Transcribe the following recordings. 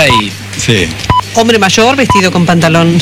ahí. Sí. Hombre mayor vestido con pantalón.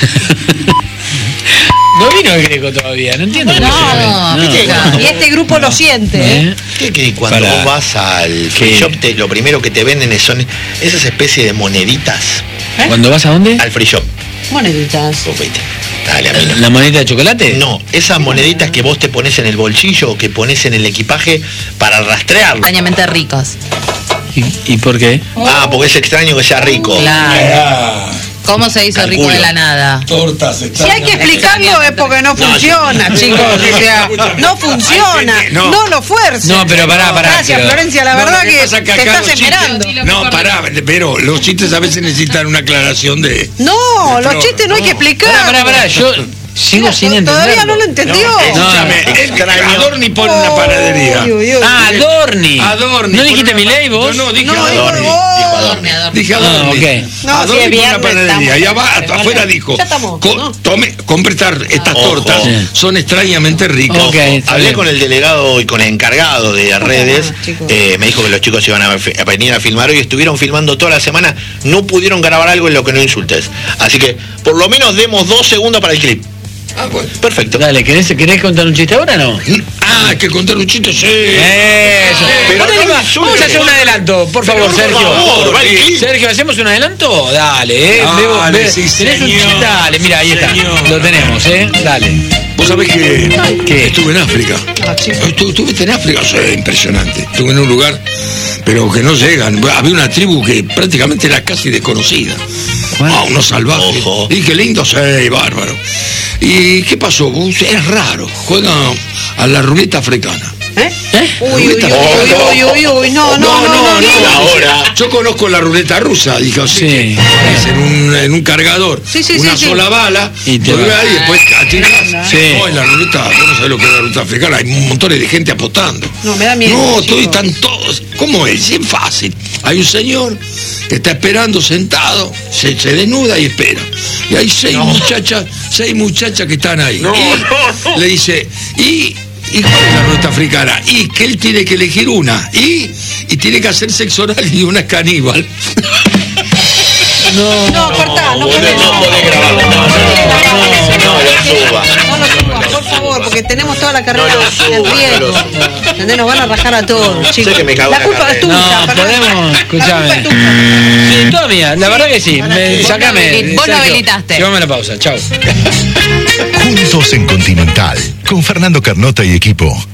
No vino el Greco todavía, no entiendo. No. Y este grupo lo siente, Que cuando vos vas al free shop, lo primero que te venden son esas especies de moneditas. ¿Cuando vas a dónde? Al free shop. Moneditas. Vos viste. Dale, amigo. ¿La monedita de chocolate? No, esas moneditas que vos te pones en el bolsillo o que pones en el equipaje para rastrearlo. Extrañamente ricos. ¿Y por qué? Porque es extraño que sea rico. Claro. ¿Cómo se hizo rico de la nada? Tortas. Si hay que explicarlo es porque no funciona, chicos. O sea, no funciona. No lo fuerces. No, pero pará. Gracias, pero... Florencia, la verdad que pasa te acá estás los esperando. Chistes, no, pará, pero los chistes a veces necesitan una aclaración de... No, los chistes no hay que explicar. Pará, yo sigo sin entender. Todavía no lo entendió. Adorni pone una panadería. Adorni. ¿No dijiste Milei vos? No, dije Adorni. Dije Adorni. No, Adorni si es pone una viernes, panadería. Y afuera dijo, ya estamos, compre estas tortas, son extrañamente ricas. Hablé con el delegado y con el encargado de redes, me dijo que los chicos iban a venir a filmar hoy, estuvieron filmando toda la semana, no pudieron grabar algo en lo que no insultes. Así que por lo menos demos 2 segundos para el clip. Bueno. Perfecto. Dale, ¿querés contar un chiste ahora o no? Hay que contar un chiste, sí. Eso. Pero vamos a hacer un adelanto, por favor, Sergio. Sergio, ¿hacemos un adelanto? Dale, Dale, sí, ¿tenés un señor. chiste? Dale, mira, ahí está. Lo tenemos, Dale. Vos sabés que estuve en África. chico. ¿Estuviste en África? O sea, impresionante. Estuve en un lugar, pero que no llegan. Había una tribu que prácticamente era casi desconocida. Unos salvajes. Ojo. Y qué lindo, sí, bárbaro. ¿Y qué pasó? Es raro. Juegan a la ruleta africana. Uy, no. Ahora. Yo conozco la ruleta rusa, dije así. Sí. Es en un cargador, una sola bala, y después atiras. Sí. No, en la ruleta, vos no sabés lo que es la ruleta africana, hay un montón de gente apostando. No, me da miedo. No, están todos. ¿Cómo es? Es fácil. Hay un señor que está esperando sentado, se desnuda y espera. Y hay seis muchachas que están ahí. Y le dice, ¿y cuál es la ruleta africana? Y que él tiene que elegir una. Y tiene que hacer sexo oral y una es caníbal. No, cortá, no podés. No podés grabarlo. No lo suba. No lo subas, por favor, porque tenemos toda la carrera en riesgo. ¿Entendés? Nos van a rajar a todos, chicos. Sé que me cago en La la culpa es tuya. No, podemos, escuchame. Sí, toda mía, la verdad que sí. Sacame. Vos lo Sergio, habilitaste. Llévame la pausa, chao. Juntos en Continental, con Fernando Carnota y equipo.